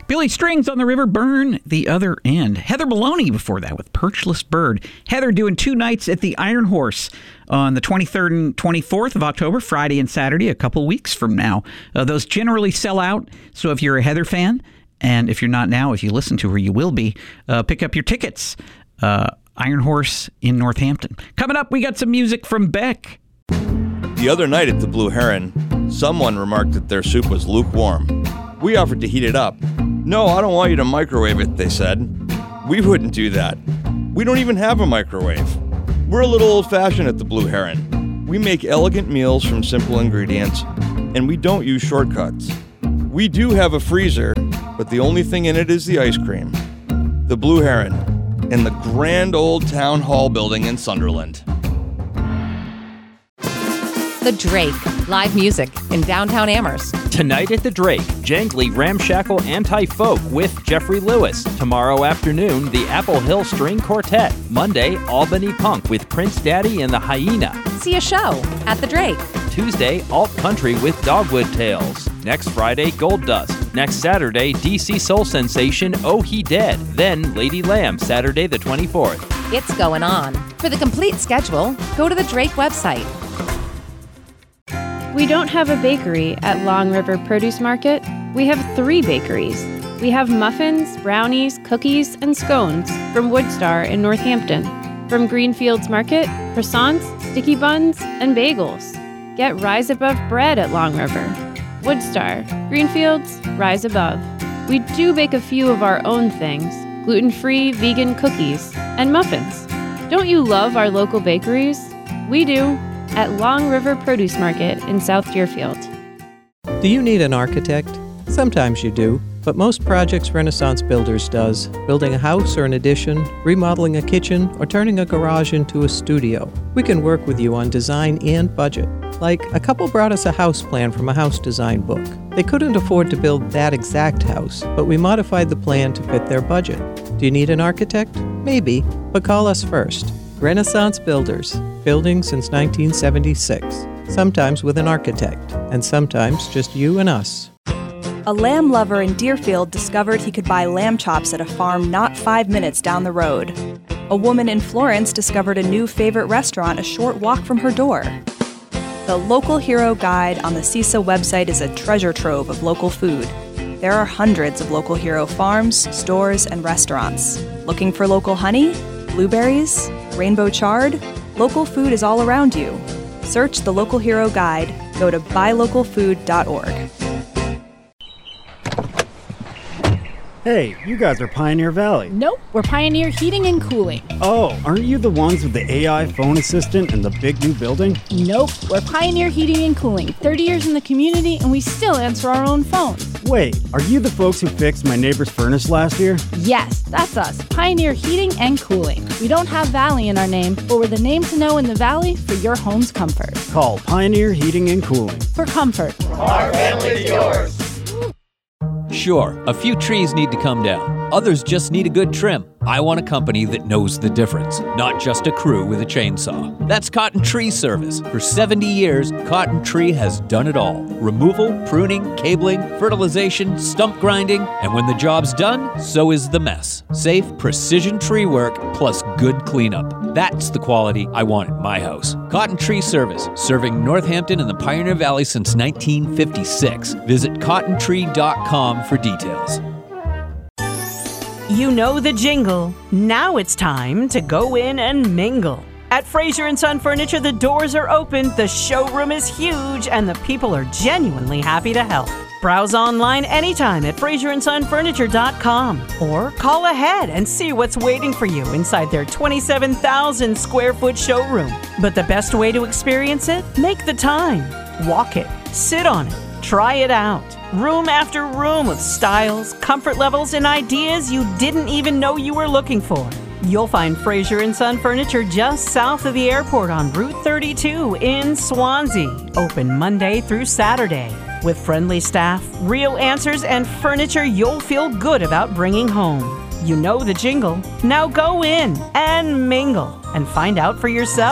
Billy Strings on the River Burn the Other End. Heather Maloney before that with Perchless Bird. Heather doing 2 nights at the Iron Horse on the 23rd and 24th of October, Friday and Saturday, a couple weeks from now. Those generally sell out, so if you're a Heather fan, and if you're not now, if you listen to her, you will be, pick up your tickets. Iron Horse in Northampton. Coming up, we got some music from Beck. The other night at the Blue Heron, someone remarked that their soup was lukewarm. We offered to heat it up. No, I don't want you to microwave it, they said. We wouldn't do that. We don't even have a microwave. We're a little old-fashioned at the Blue Heron. We make elegant meals from simple ingredients, and we don't use shortcuts. We do have a freezer, but the only thing in it is the ice cream. The Blue Heron, in the grand old town hall building in Sunderland. The Drake, live music in downtown Amherst. Tonight at the Drake, jangly, ramshackle, anti-folk with Jeffrey Lewis. Tomorrow afternoon, the Apple Hill String Quartet. Monday, Albany Punk with Prince Daddy and the Hyena. See a show at the Drake. Tuesday, Alt Country with Dogwood Tales. Next Friday, Gold Dust. Next Saturday, DC Soul Sensation, Oh He Dead. Then Lady Lamb, Saturday the 24th. It's going on. For the complete schedule, go to the Drake website. We don't have a bakery at Long River Produce Market. We have 3 bakeries. We have muffins, brownies, cookies, and scones from Woodstar in Northampton. From Greenfields Market, croissants, sticky buns, and bagels. Get Rise Above bread at Long River. Woodstar, Greenfields, Rise Above. We do bake a few of our own things, gluten-free vegan cookies, and muffins. Don't you love our local bakeries? We do. At Long River Produce Market in South Deerfield. Do you need an architect? Sometimes you do, but most projects Renaissance Builders does. Building a house or an addition, remodeling a kitchen, or turning a garage into a studio. We can work with you on design and budget. Like, a couple brought us a house plan from a house design book. They couldn't afford to build that exact house, but we modified the plan to fit their budget. Do you need an architect? Maybe, but call us first. Renaissance Builders, building since 1976, sometimes with an architect, and sometimes just you and us. A lamb lover in Deerfield discovered he could buy lamb chops at a farm not 5 minutes down the road. A woman in Florence discovered a new favorite restaurant a short walk from her door. The Local Hero Guide on the CISA website is a treasure trove of local food. There are hundreds of Local Hero farms, stores, and restaurants. Looking for local honey? Blueberries? Rainbow chard? Local food is all around you. Search the Local Hero Guide. Go to buylocalfood.org. Hey, you guys are Pioneer Valley. Nope, we're Pioneer Heating and Cooling. Oh, aren't you the ones with the AI phone assistant and the big new building? Nope, we're Pioneer Heating and Cooling. 30 years in the community and we still answer our own phones. Wait, are you the folks who fixed my neighbor's furnace last year? Yes, that's us, Pioneer Heating and Cooling. We don't have Valley in our name, but we're the name to know in the Valley for your home's comfort. Call Pioneer Heating and Cooling. For comfort. Our family's yours. Sure, a few trees need to come down. Others just need a good trim. I want a company that knows the difference, not just a crew with a chainsaw. That's Cotton Tree Service. For 70 years, Cotton Tree has done it all. Removal, pruning, cabling, fertilization, stump grinding, and when the job's done, so is the mess. Safe, precision tree work plus good cleanup. That's the quality I want in my house. Cotton Tree Service, serving Northampton and the Pioneer Valley since 1956. Visit cottontree.com for details. You know the jingle. Now it's time to go in and mingle. At Fraser & Son Furniture, the doors are open, the showroom is huge, and the people are genuinely happy to help. Browse online anytime at FraserandSonFurniture.com or call ahead and see what's waiting for you inside their 27,000 square foot showroom. But the best way to experience it? Make the time. Walk it. Sit on it. Try it out. Room after room of styles, comfort levels, and ideas you didn't even know you were looking for. You'll find Fraser & Son Furniture just south of the airport on Route 32 in Swansea. Open Monday through Saturday. With friendly staff, real answers, and furniture you'll feel good about bringing home. You know the jingle. Now go in and mingle and find out for yourself.